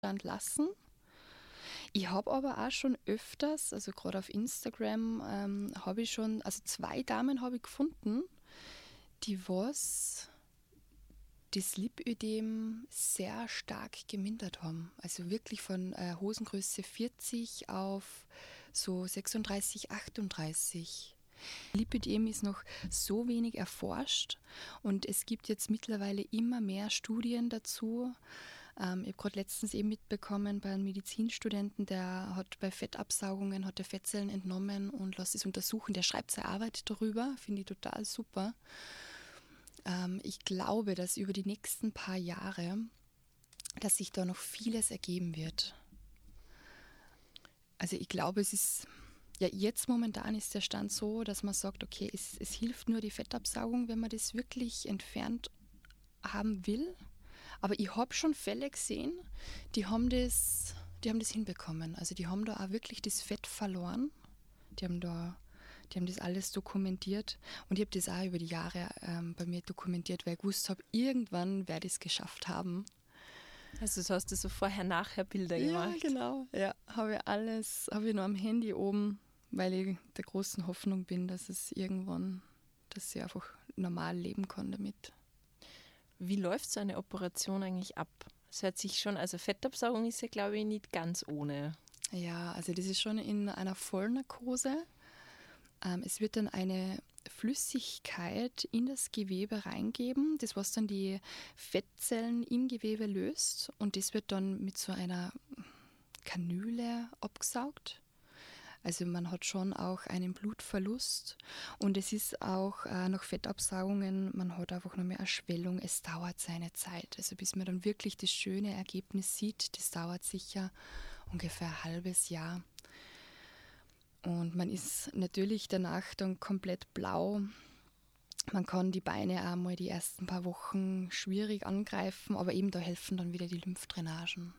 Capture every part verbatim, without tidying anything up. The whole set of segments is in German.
lassen. Ich habe aber auch schon öfters, also gerade auf Instagram, ähm, habe ich schon, also zwei Damen habe ich gefunden, die was das Lipödem sehr stark gemindert haben. Also wirklich von äh, Hosengröße vierzig auf so sechsunddreißig, achtunddreißig. Lipödem ist noch so wenig erforscht und es gibt jetzt mittlerweile immer mehr Studien dazu. Ähm, ich habe gerade letztens eben mitbekommen bei einem Medizinstudenten, der hat bei Fettabsaugungen hat der Fettzellen entnommen und lässt es untersuchen. Der schreibt seine Arbeit darüber, finde ich total super. Ähm, ich glaube, dass über die nächsten paar Jahre, dass sich da noch vieles ergeben wird. Also ich glaube, es ist, ja jetzt momentan ist der Stand so, dass man sagt, okay, es, es hilft nur die Fettabsaugung, wenn man das wirklich entfernt haben will. Aber ich habe schon Fälle gesehen, die haben das, die haben das hinbekommen. Also die haben da auch wirklich das Fett verloren. Die haben da, die haben das alles dokumentiert. Und ich habe das auch über die Jahre ähm, bei mir dokumentiert, weil ich gewusst habe, irgendwann werde ich es geschafft haben. Also so hast du so Vorher-Nachher-Bilder Ja, gemacht. genau. Ja, habe ich alles, habe ich noch am Handy oben, weil ich der großen Hoffnung bin, dass es irgendwann, dass ich einfach normal leben kann damit. Wie läuft so eine Operation eigentlich ab? Es hört sich schon, also Fettabsaugung ist ja, glaube ich, nicht ganz ohne. Ja, also das ist schon in einer Vollnarkose. Ähm, es wird dann eine Flüssigkeit in das Gewebe reingeben, das was dann die Fettzellen im Gewebe löst und das wird dann mit so einer Kanüle abgesaugt. Also man hat schon auch einen Blutverlust und es ist auch äh, nach Fettabsaugungen, man hat einfach noch mehr eine Schwellung, es dauert seine Zeit. Also bis man dann wirklich das schöne Ergebnis sieht, das dauert sicher ungefähr ein halbes Jahr. Und man ist natürlich danach dann komplett blau. Man kann die Beine auch mal die ersten paar Wochen schwierig angreifen, aber eben da helfen dann wieder die Lymphdrainagen.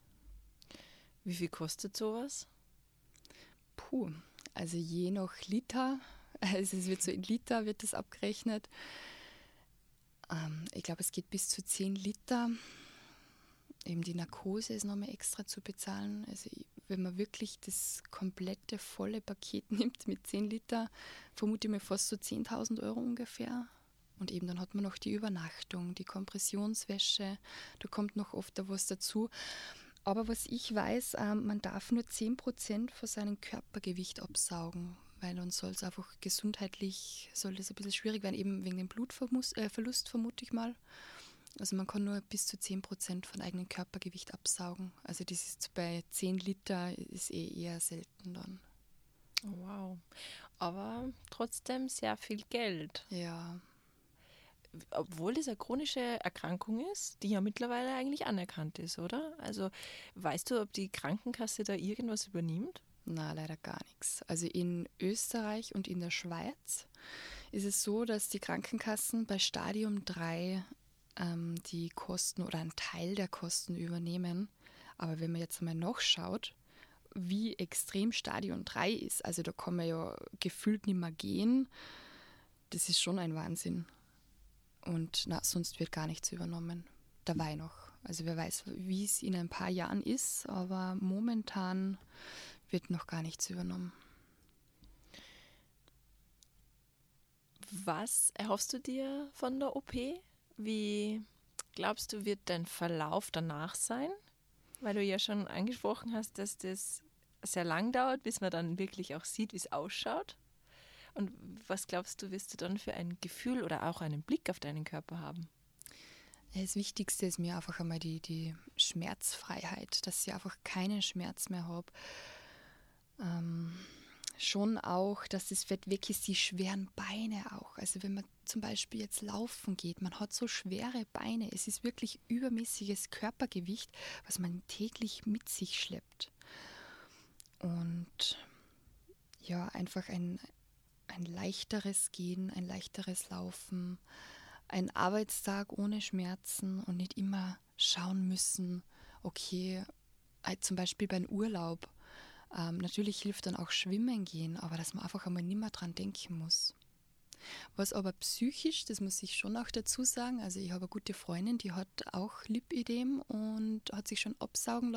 Wie viel kostet sowas? Puh, also je nach Liter, also es wird so in Liter wird das abgerechnet. Ähm, ich glaube, es geht bis zu zehn Liter. Eben die Narkose ist nochmal extra zu bezahlen. Also wenn man wirklich das komplette volle Paket nimmt mit zehn Liter, vermute ich mir fast so zehntausend Euro ungefähr. Und eben dann hat man noch die Übernachtung, die Kompressionswäsche, da kommt noch oft da was dazu. Aber was ich weiß, ähm, man darf nur zehn Prozent von seinem Körpergewicht absaugen, weil dann soll es einfach gesundheitlich, soll das ein bisschen schwierig werden, eben wegen dem Blutverlust, äh, Verlust, vermute ich mal. Also man kann nur bis zu zehn Prozent von eigenem Körpergewicht absaugen. Also das ist bei zehn Liter ist eh eher selten dann. Oh, wow. Aber trotzdem sehr viel Geld. Ja, Obwohl das eine chronische Erkrankung ist, die ja mittlerweile eigentlich anerkannt ist, oder? Also weißt du, ob die Krankenkasse da irgendwas übernimmt? na leider gar nichts. Also in Österreich und in der Schweiz ist es so, dass die Krankenkassen bei Stadium drei ähm, die Kosten oder einen Teil der Kosten übernehmen. Aber wenn man jetzt mal nachschaut, wie extrem Stadium drei ist, also da kann man ja gefühlt nicht mehr gehen, das ist schon ein Wahnsinn. Und na, sonst wird gar nichts übernommen. Dabei noch. Also wer weiß, wie es in ein paar Jahren ist, aber momentan wird noch gar nichts übernommen. Was erhoffst du dir von der O P? Wie glaubst du, wird dein Verlauf danach sein? Weil du ja schon angesprochen hast, dass das sehr lang dauert, bis man dann wirklich auch sieht, wie es ausschaut. Und was glaubst du, wirst du dann für ein Gefühl oder auch einen Blick auf deinen Körper haben? Das Wichtigste ist mir einfach einmal die, die Schmerzfreiheit, dass ich einfach keinen Schmerz mehr habe. Ähm, schon auch, dass das Fett weg ist, die schweren Beine auch. Also wenn man zum Beispiel jetzt laufen geht, man hat so schwere Beine, es ist wirklich übermäßiges Körpergewicht, was man täglich mit sich schleppt. Und ja, einfach ein, ein leichteres Gehen, ein leichteres Laufen, ein Arbeitstag ohne Schmerzen und nicht immer schauen müssen, okay, zum Beispiel beim Urlaub, ähm, natürlich hilft dann auch Schwimmen gehen, aber dass man einfach einmal nicht mehr dran denken muss. Was aber psychisch, das muss ich schon auch dazu sagen, also ich habe eine gute Freundin, die hat auch Lipödem und hat sich schon absaugen